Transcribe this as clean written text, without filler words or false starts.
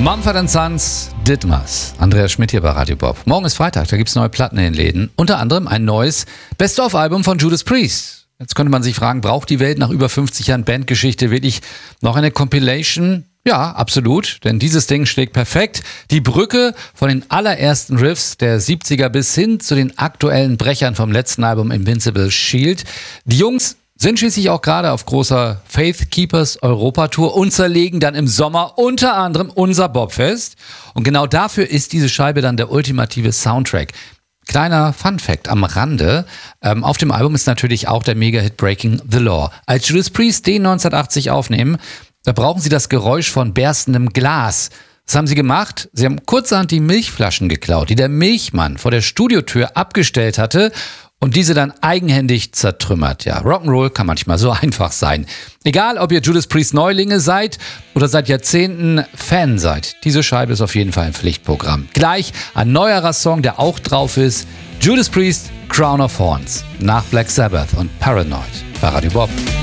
Mumford & Sons, Ditmas. Andreas Schmidt hier bei Radio Bob. Morgen ist Freitag, da gibt es neue Platten in den Läden. Unter anderem ein neues Best-of-Album von Judas Priest. Jetzt könnte man sich fragen, braucht die Welt nach über 50 Jahren Bandgeschichte wirklich noch eine Compilation? Ja, absolut, denn dieses Ding schlägt perfekt die Brücke von den allerersten Riffs der 70er bis hin zu den aktuellen Brechern vom letzten Album Invincible Shield. Die Jungs sind schließlich auch gerade auf großer Faith Keepers Europa-Tour und zerlegen dann im Sommer unter anderem unser Bobfest. Und genau dafür ist diese Scheibe dann der ultimative Soundtrack. Kleiner Fun-Fact am Rande, auf dem Album ist natürlich auch der Mega-Hit Breaking the Law. Als Judas Priest den 1980 aufnehmen, da brauchen sie das Geräusch von berstendem Glas. Was haben sie gemacht? Sie haben kurzerhand die Milchflaschen geklaut, die der Milchmann vor der Studiotür abgestellt hatte und diese dann eigenhändig zertrümmert. Ja, Rock'n'Roll kann manchmal so einfach sein. Egal, ob ihr Judas Priest Neulinge seid oder seit Jahrzehnten Fan seid, diese Scheibe ist auf jeden Fall ein Pflichtprogramm. Gleich ein neuerer Song, der auch drauf ist, Judas Priest, Crown of Thorns, nach Black Sabbath und Paranoid bei Radio Bob.